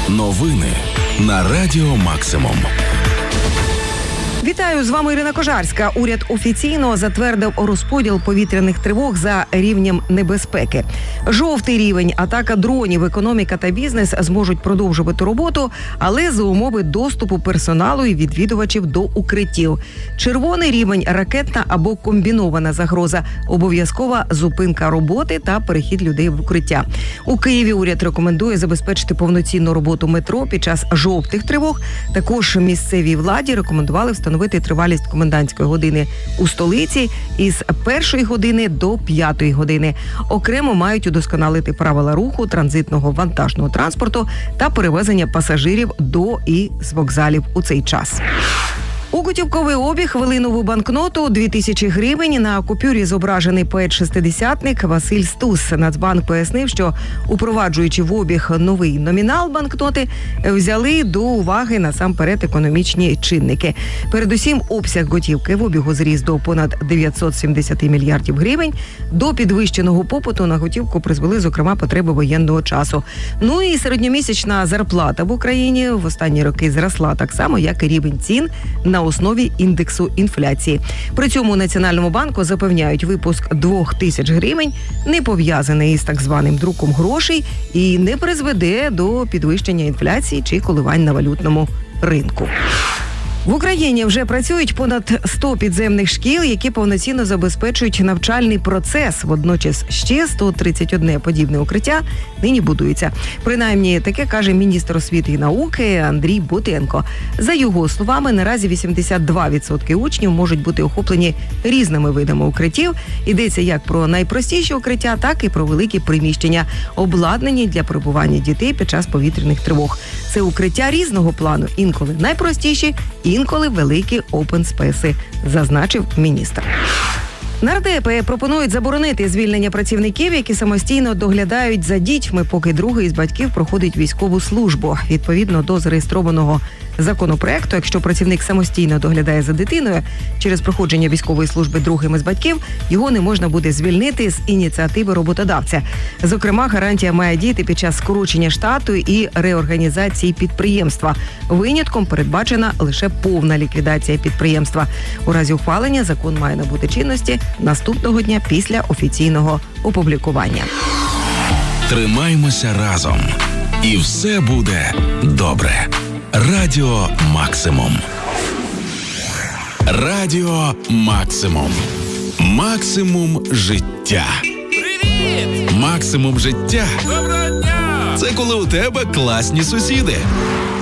Новини на Радіо Максимум. Вітаю, з вами Ірина Кожарська. Уряд офіційно затвердив розподіл повітряних тривог за рівнем небезпеки. Жовтий рівень, атака дронів, економіка та бізнес зможуть продовжувати роботу, але за умови доступу персоналу і відвідувачів до укриттів. Червоний рівень, ракетна або комбінована загроза, обов'язкова зупинка роботи та перехід людей в укриття. У Києві уряд рекомендує забезпечити повноцінну роботу метро під час жовтих тривог. Також місцевій владі рекомендували встановити тривалість комендантської години у столиці із 1 години до 5 години. Окремо мають удосконалити правила руху транзитного вантажного транспорту та перевезення пасажирів до і з вокзалів у цей час. У готівковий обіг ввели нову банкноту 2000 гривень. На купюрі зображений поет-шестидесятник Василь Стус. Нацбанк пояснив, що, упроваджуючи в обіг новий номінал банкноти, взяли до уваги насамперед економічні чинники. Передусім, обсяг готівки в обігу зріс до понад 970 мільярдів гривень. До підвищеного попиту на готівку призвели, зокрема, потреби воєнного часу. Ну і середньомісячна зарплата в Україні в останні роки зросла так само, як і рівень цін на основі індексу інфляції. При цьому у Національному банку запевняють, випуск 2000 гривень не пов'язаний із так званим друком грошей і не призведе до підвищення інфляції чи коливань на валютному ринку. В Україні вже працюють понад 100 підземних шкіл, які повноцінно забезпечують навчальний процес. Водночас ще 131 подібне укриття нині будується. Принаймні, таке каже міністр освіти і науки Андрій Бутенко. За його словами, наразі 82% учнів можуть бути охоплені різними видами укриттів. Йдеться як про найпростіші укриття, так і про великі приміщення, обладнані для перебування дітей під час повітряних тривог. Це укриття різного плану, інколи найпростіші, інколи великі опенспейси, зазначив міністр. Нардепи пропонують заборонити звільнення працівників, які самостійно доглядають за дітьми, поки другий із батьків проходить військову службу. Відповідно до зареєстрованого законопроекту, якщо працівник самостійно доглядає за дитиною через проходження військової служби другим із батьків, його не можна буде звільнити з ініціативи роботодавця. Зокрема, гарантія має діяти під час скорочення штату і реорганізації підприємства. Винятком передбачена лише повна ліквідація підприємства. У разі ухвалення закон має набути чинності наступного дня після офіційного опублікування. Тримаймося разом. І все буде добре. Радіо Максимум. Радіо Максимум. Максимум життя. Привіт! Максимум життя. Доброго дня! Це коли у тебе класні сусіди.